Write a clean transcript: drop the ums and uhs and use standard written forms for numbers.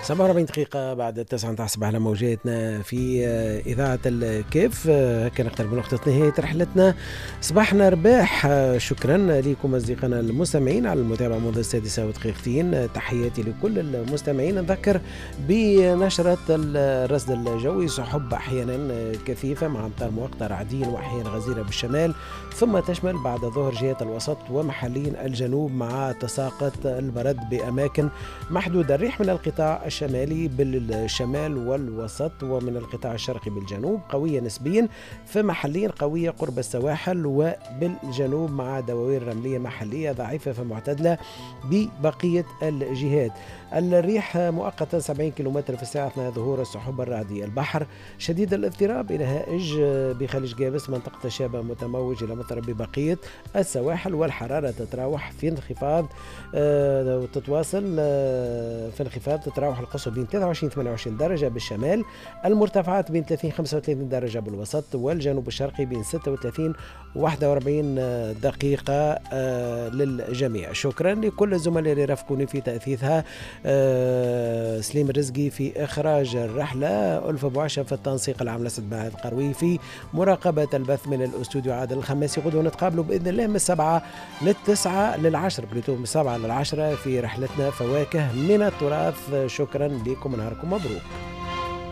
47 دقيقة بعد 9 متاع الصباح على موجاتنا في إذاعة الكيف. كان نقترب من نقطة نهاية رحلتنا صباحنا رباح. شكرا لكم أصدقائنا المستمعين على المتابعة منذ 6:02. تحياتي لكل المستمعين. نذكر بنشرة الرصد الجوي، سحب أحيانا كثيفة مع أمطار مؤقتة رعدين وأحيانا غزيرة بالشمال، ثم تشمل بعد الظهر جهات الوسط ومحليا الجنوب مع تساقط البرد بأماكن محدودة. الريح من القطاع الشمالي بالشمال والوسط ومن القطاع الشرقي بالجنوب قوية نسبيا، فمحليا قوية قرب السواحل وبالجنوب مع دواوين رملية محلية ضعيفة فمعتدلة ببقية الجهات. الريح مؤقتا 70 كم في الساعة أثناء ظهور السحب الرعدية. البحر شديد الاضطراب إلى هائج بخليج جابس، منطقة الشابة متموج إلى مطر ببقية السواحل، والحرارة تتراوح في انخفاض وتتواصل في انخفاض، تتراوح القصوى بين 23 28 درجة بالشمال، المرتفعات بين 30 35 درجة بالوسط، والجنوب الشرقي بين 36 41 دقيقة للجميع. شكرا لكل الزملاء اللي رافقوني في تأثيثها. سليم الرزقي في إخراج الرحلة، ألف بوعشة في التنسيق العام، لسد بعد قروي في مراقبة البث من الأستوديو عادل الخماسي. غدوة نتقابلوا بإذن الله من 7 للتسعة للعشر، بلوتو من 7 للعشرة في رحلتنا فواكه من التراث. شكرا لكم، نهاركم مبروك.